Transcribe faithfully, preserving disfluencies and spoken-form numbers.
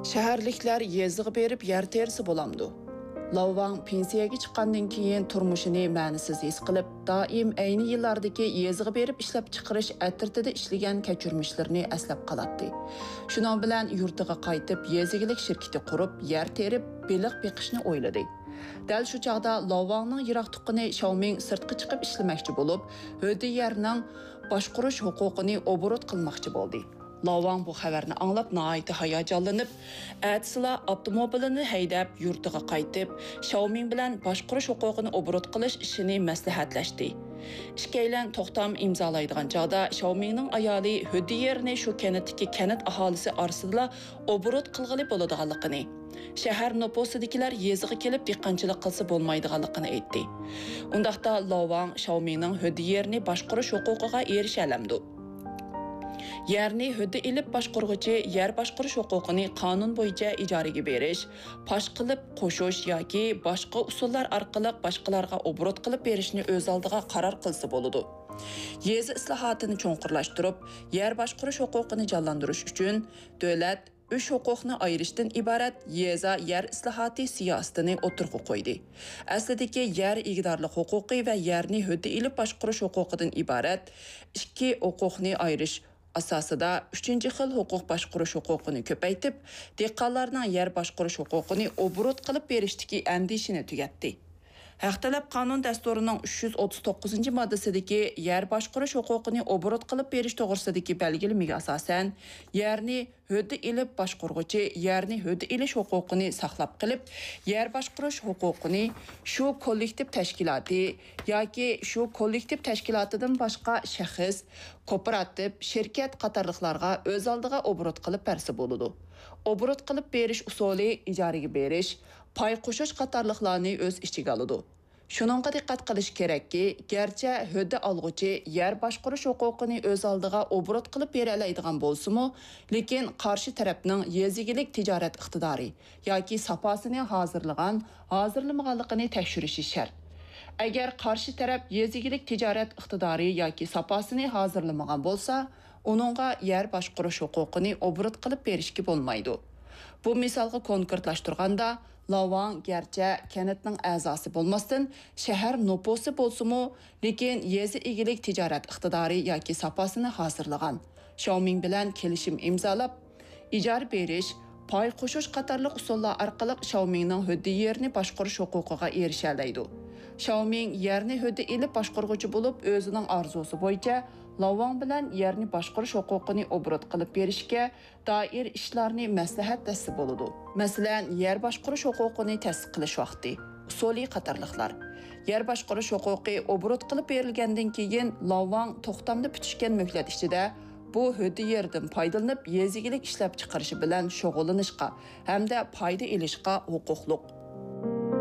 Şəhərliklər yeziği berib yer terisi bolamdı. Lavvan pensiyaga chiqqandan keyin turmushini ma'nisiz his qilib, doim ayni yillardagi yeziği berib ishlab chiqarish atirtida ishlagan kechirmishlarini eslab qolatdi. Shuning bilan yurtiga qaytib, yezigilik shirkati qurib, yer terib, beliq beqishni o'yladi. Dal shu chaqda Lavvanning yiroq tuqqani Xiaoming sirtqa chiqib ishlamoqchi bo'lib, hödi yerning boshqarish huquqini obrot qilmoqchi bo'ldi. Lavvan bu xabarni anglab naayeti hayajonlanib, atsila avtomobilini haydab yurtiga qaytib, Xiaoming bilan boshqarish huquqini obrot qilish ishini maslahatlashdi. Ikkilan to'xtam imzolaydigan chog'da Xiaomingning ayoli hödi yerini shu kanatdagi kanat aholisi orasida obrot qilg'ili bo'ladiganligini, shahar noposidagilar yeziga kelib dehqonchilik qilsa bo'lmaydiganligini aytdi. Undaqda Lavvan Xiaomingning hödi yerini boshqarish huquqiga erisha olamdi. Yerni hödi ilib boshqarg'uchi yer boshqarish huquqini qonun bo'yicha ijaraga berish, pash qilib qo'shish yoki boshqa usullar orqali boshqalarga obrot qilib berishni o'z oldiga qaror qilsa bo'ladi. Yezi islohotini cho'nqurlashtirib, yer boshqarish huquqini jonlantirish uchun davlat uch huquqni ayirishdan iborat yeza yer islohoti siyosatini o'tirg'i qo'ydi. Aslidagi yer egdorlik huquqi va yerni hödi ilib boshqarish huquqidan iborat ikki huquqni ayirish asosida uchinchi xil huquq boshqarish huquqini ko'paytib, dehqonlarning yer boshqarish huquqini obrot qilib berishdagi andishini tugatdi. Haq talab qonun dasturining uch yuz o'ttiz to'qqizinchi moddasidagi yer boshqarish huquqini obrot qilib berish to'g'risidagi belgilamaga asosan, yerni hödi ilib boshqarg'uchi yerni hödi ilish huquqini saqlab qilib, yer boshqarish huquqini shu kollektiv tashkiloti yoki shu kollektiv tashkilotidan boshqa shaxs, kooperativ, shirkat qatorliqlarga o'z oldiga obrot qilib bersa bo'ladi. Obrot qilib berish usuli ijaraga berish, pay qo'shish qatorliqlarni o'z ichiga oladi. Shuningga diqqat qilish kerakki, garchi hödi olg'uchi yer boshqarish huquqini o'z oldiga obrot qilib bera oladigan bo'lsa-mu, lekin qarshi tarafning yezigilik tijorat iqtidori yoki sapasini hozirlagan, hozirlamaganligini tekshirishi shart. Agar qarshi taraf yezigilik tijorat iqtidori yoki sapasini hozirlamagan bo'lsa, uningga yer boshqarish huquqini obrot qilib berishga bo'lmaydi. Bu misolga konkretlashtirganda, Lavvan garchi kanatning a'zosi bo'lmasdan, shahar noposi bo'lsa-mu, lekin yezi egilik tijorat iqtidori yoki sapasini hozirlagan. Xiaoming bilan kelishim imzolab, ijara berish, pay qo'shish qatorliq usullar orqali Xiaomingning hödi yerini boshqarish huquqiga erisha oladi. Xiaoming yerni hödi ilib boshqarg'uchi bo'lib, o'zining orzusi bo'yicha Lavvan bilan yerni boshqarish huquqini obrot qilib berishga doir ishlarni maslahatlashsa bo'ladi. Masalan, yer boshqarish huquqini tasdiq qilish vaqti, usuli qatorliqlar. Yer boshqarish huquqi obrot qilib berilgandan keyin Lavvan to'xtamda bitishgan muhlat ichida bu hödi yerdan foydalanib yezigilik ishlab chiqarishi bilan shug'ullanishga hamda foyda olishga huquqliq.